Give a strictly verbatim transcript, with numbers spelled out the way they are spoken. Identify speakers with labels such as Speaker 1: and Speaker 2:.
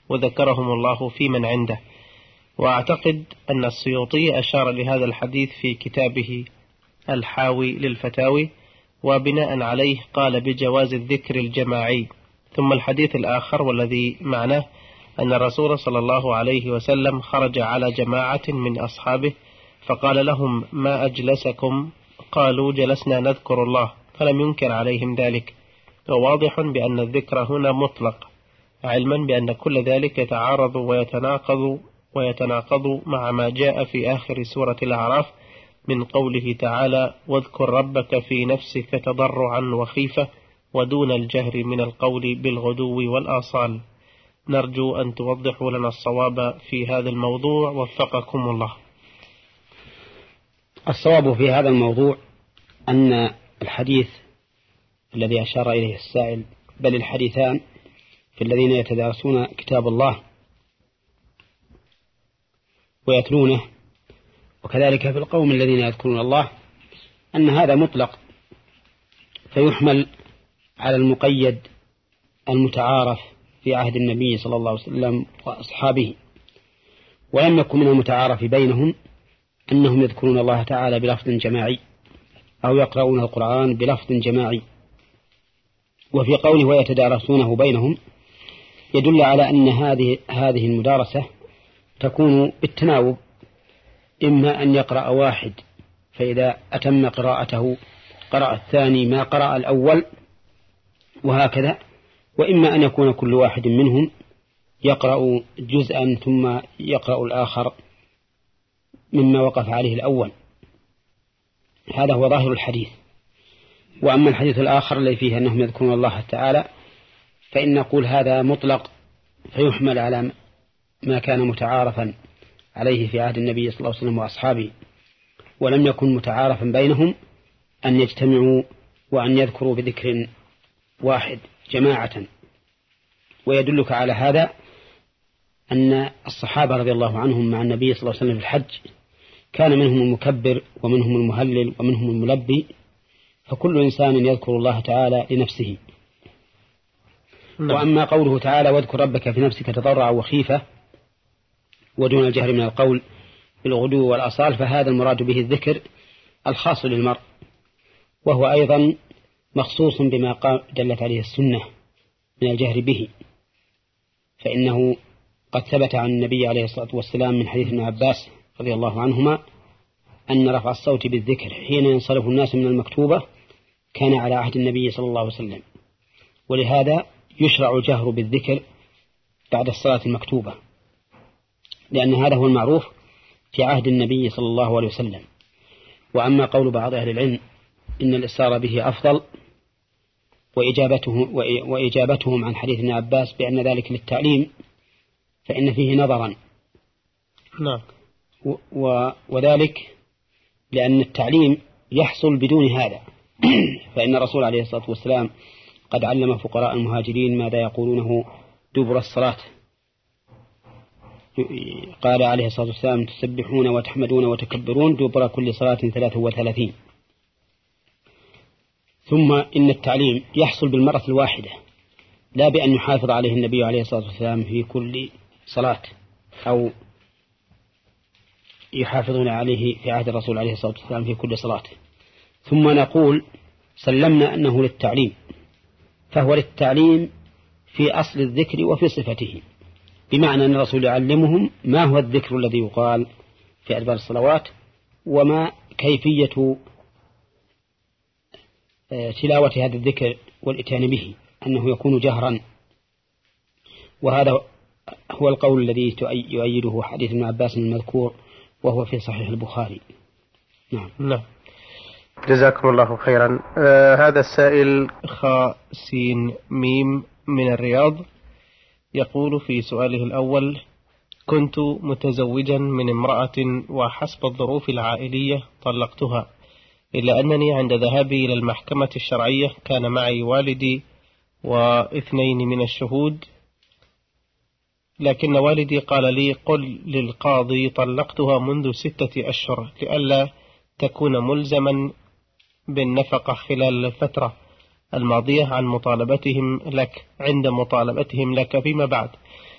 Speaker 1: وذكرهم الله في من عنده. وأعتقد أن السيوطي أشار لهذا الحديث في كتابه الحاوي للفتاوي، وبناء عليه قال بجواز الذكر الجماعي. ثم الحديث الآخر والذي معناه أن الرسول صلى الله عليه وسلم خرج على جماعة من أصحابه فقال لهم: ما أجلسكم؟ قالوا: جلسنا نذكر الله، فلم ينكر عليهم ذلك. وواضح بأن الذكر هنا مطلق، علما بأن كل ذلك يتعارض ويتناقض ويتناقض مع ما جاء في آخر سورة الأعراف من قوله تعالى: واذكر ربك في نفسك تضرعا وخيفة ودون الجهر من القول بالغدو والآصال. نرجو أن توضحوا لنا الصواب في هذا الموضوع، وفقكم الله.
Speaker 2: الصواب في هذا الموضوع أن الحديث الذي أشار إليه السائل، بل الحديثان في الذين يتدارسون كتاب الله ويتلونه، وكذلك في القوم الذين يذكرون الله، أن هذا مطلق فيحمل على المقيد المتعارف في عهد النبي صلى الله عليه وسلم وأصحابه. ولم يكن من المتعارف بينهم أنهم يذكرون الله تعالى بلفظ جماعي أو يقرؤون القرآن بلفظ جماعي. وفي قوله ويتدارسونه بينهم يدل على أن هذه هذه المدارسة تكون بالتناوب، إما أن يقرأ واحد فإذا أتم قراءته قرأ الثاني ما قرأ الأول وهكذا، وإما أن يكون كل واحد منهم يقرأ جزءا ثم يقرأ الآخر مما وقف عليه الأول. هذا هو ظاهر الحديث. وأما الحديث الآخر الذي فيه أنهم يذكرون الله تعالى فإن نقول هذا مطلق فيحمل على ما كان متعارفا عليه في عهد النبي صلى الله عليه وسلم وأصحابه، ولم يكن متعارفا بينهم أن يجتمعوا وأن يذكروا بذكر واحد جماعة. ويدلك على هذا أن الصحابة رضي الله عنهم مع النبي صلى الله عليه وسلم في الحج كان منهم المكبر ومنهم المهلل ومنهم الملبي، فكل إنسان يذكر الله تعالى لنفسه. وأما قوله تعالى واذكر ربك في نفسك تضرعا وخيفة ودون الجهر من القول بالغدو والآصال، فهذا المراد به الذكر الخاص للمرء، وهو أيضا مخصوص بما دلت عليه السنة من الجهر به، فإنه قد ثبت عن النبي عليه الصلاة والسلام من حديث ابن عباس رضي الله عنهما أن رفع الصوت بالذكر حين ينصرف الناس من المكتوبة كان على عهد النبي صلى الله عليه وسلم، ولهذا يشرع الجهر بالذكر بعد الصلاة المكتوبة، لأن هذا هو المعروف في عهد النبي صلى الله عليه وسلم. وأما قول بعض أهل العلم إن الإصرار به أفضل وإجابته وإجابتهم عن حديث ابن عباس بأن ذلك للتعليم فإن فيه نظرا.
Speaker 1: نعم.
Speaker 2: وذلك لأن التعليم يحصل بدون هذا فإن الرسول عليه الصلاة والسلام قد علم فقراء المهاجرين ماذا يقولونه دبر الصلاة. قال عليه الصلاة والسلام تسبحون وتحمدون وتكبرون دبر كل صلاة ثلاثة وثلاثين. ثم إن التعليم يحصل بالمرة الواحدة لا بأن يحافظ عليه النبي عليه الصلاة والسلام في كل صلاة أو يحافظون عليه في عهد الرسول عليه الصلاة والسلام في كل صلاة. ثم نقول سلمنا أنه للتعليم، فهو للتعليم في أصل الذكر وفي صفته، بمعنى أن الرسول يعلمهم ما هو الذكر الذي يقال في أدبار الصلوات وما كيفية تلاوة هذا الذكر والإتيان به، أنه يكون جهرا. وهذا هو القول الذي يؤيده حديث ابن عباس المذكور وهو في صحيح البخاري. نعم.
Speaker 1: نعم. جزاكم الله خيرا. آه هذا السائل خاء سين ميم من الرياض يقول في سؤاله الأول: كنت متزوجا من امرأة وحسب الظروف العائلية طلقتها، إلا أنني عند ذهابي إلى المحكمة الشرعية كان معي والدي واثنين من الشهود، لكن والدي قال لي: قل للقاضي طلقتها منذ ستة أشهر لئلا تكون ملزما بالنفقة خلال الفترة الماضية عن مطالبتهم لك عند مطالبتهم لك فيما بعد،